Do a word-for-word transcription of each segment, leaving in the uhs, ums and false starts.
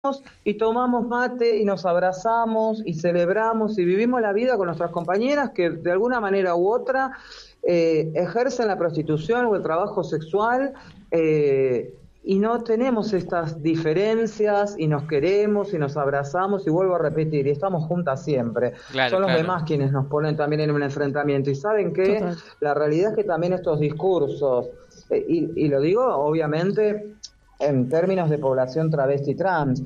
y tomamos mate y nos abrazamos y celebramos y vivimos la vida con nuestras compañeras que de alguna manera u otra eh, ejercen la prostitución o el trabajo sexual eh, y no tenemos estas diferencias y nos queremos y nos abrazamos y vuelvo a repetir y estamos juntas siempre. Claro, Son los claro. demás quienes nos ponen también en un enfrentamiento y saben que Total. la realidad es que también estos discursos eh, y, y lo digo obviamente en términos de población travesti trans,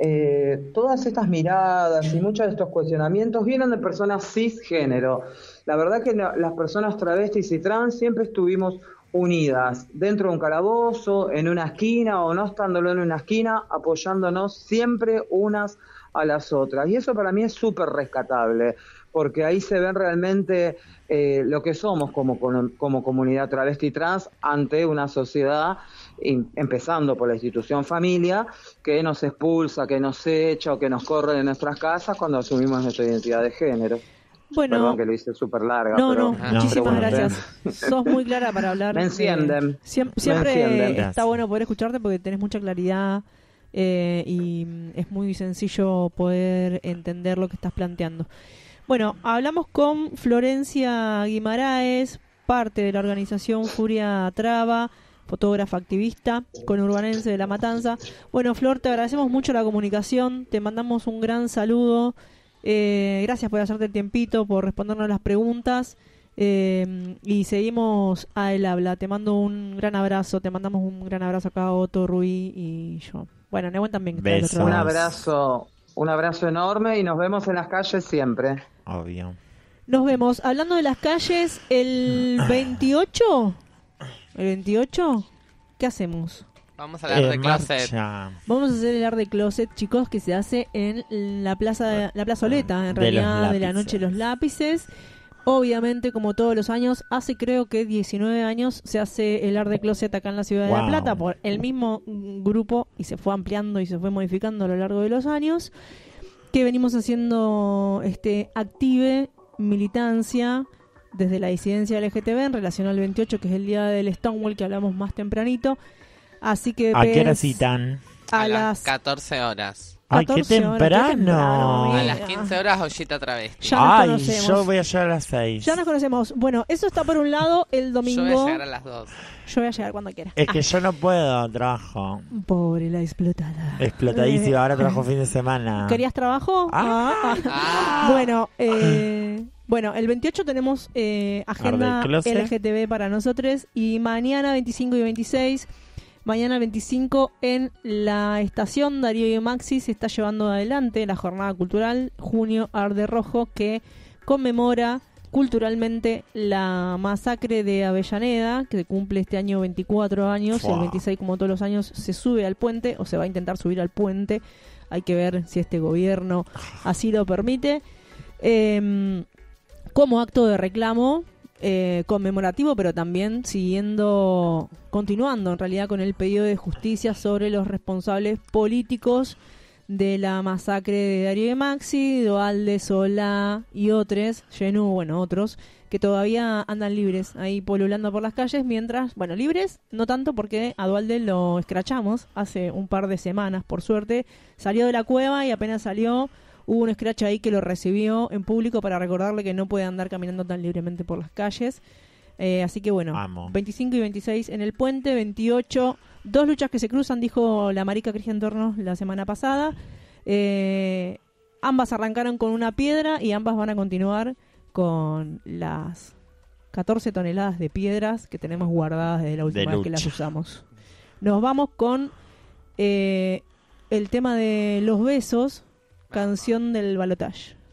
eh, todas estas miradas y muchos de estos cuestionamientos vienen de personas cisgénero. La verdad que no, las personas travestis y trans siempre estuvimos unidas, dentro de un calabozo, en una esquina o no estándolo en una esquina, apoyándonos siempre unas a las otras. Y eso para mí es súper rescatable, porque ahí se ven realmente eh, lo que somos como, como comunidad travesti trans ante una sociedad, empezando por la institución familia, que nos expulsa, que nos echa o que nos corre de nuestras casas cuando asumimos nuestra identidad de género. Bueno, Perdón que lo hice súper larga. no, pero, no, pero muchísimas bueno, gracias. Sos muy clara para hablar. Me encienden. Eh, siem- Me siempre encienden. está bueno poder escucharte porque tenés mucha claridad eh, y mm, es muy sencillo poder entender lo que estás planteando. Bueno, hablamos con Florencia Guimaraes, parte de la organización Furia Traba, fotógrafa activista, conurbanense de La Matanza. Bueno, Flor, te agradecemos mucho la comunicación, te mandamos un gran saludo. Eh, gracias por hacerte el tiempito, por respondernos las preguntas eh, y seguimos a El Habla. Te mando un gran abrazo, te mandamos un gran abrazo acá a Otto, Rui y yo. Bueno, Nehuen también. Que está del otro Un lado. abrazo, un abrazo enorme y nos vemos en las calles siempre. Obvio. Nos vemos. Hablando de las calles, el veintiocho, ¿el veintiocho? ¿Qué hacemos? Vamos a hablar Eh, de closet. marcha. Vamos a hacer el art de closet, chicos, que se hace en la plaza, la plazoleta, en De realidad, los de la noche de los lápices. Obviamente, como todos los años, hace creo que diecinueve años se hace el art de closet acá en la ciudad de La Wow. Plata por el mismo grupo y se fue ampliando y se fue modificando a lo largo de los años, que venimos haciendo este active militancia desde la disidencia L G T B en relación al veintiocho, que es el día del Stonewall que hablamos más tempranito. Así que ¿A qué hora pues, citan? a, A las las catorce horas. ¡Ay, qué catorce horas, qué temprano! temprano, A amiga. las quince horas, Ollita Travesti. Ya nos Ay, conocemos. yo voy a llegar a las seis. Ya nos conocemos. Bueno, eso está por un lado. El domingo Yo voy a llegar a las dos. yo voy a llegar cuando quiera. Es que Ah, yo no puedo, trabajo. pobre la explotada. Explotadísima, Eh, ahora trabajo fin de semana. ¿Querías trabajo? Ah. Ah, ah. Ah. Bueno, eh, bueno, el veintiocho tenemos eh, agenda Art del closet. L G T B para nosotros y mañana veinticinco y veintiséis, mañana veinticinco en la estación Darío y Maxi se está llevando adelante la jornada cultural Junio Arde Rojo, que conmemora culturalmente la masacre de Avellaneda, que cumple este año veinticuatro años. Fua. El veintiséis, como todos los años, se sube al puente o se va a intentar subir al puente. Hay que ver si este gobierno así lo permite. Eh, como acto de reclamo eh, conmemorativo, pero también siguiendo, continuando en realidad con el pedido de justicia sobre los responsables políticos de la masacre de Darío de Maxi, Doalde, Solá y otros, Genú, bueno, otros, que todavía andan libres ahí polulando por las calles, mientras, bueno, libres, no tanto porque a Dualde lo escrachamos hace un par de semanas, por suerte, salió de la cueva y apenas salió, hubo un scratch ahí que lo recibió en público para recordarle que no puede andar caminando tan libremente por las calles. Eh, así que bueno, Amo. veinticinco y veintiséis en el puente, veintiocho, dos luchas que se cruzan, dijo la marica Cristian Tornos la semana pasada. Eh, ambas arrancaron con una piedra y ambas van a continuar con las catorce toneladas de piedras que tenemos guardadas desde la última De vez que las lucha. usamos. Nos vamos con eh, el tema de los besos, canción del balotaje.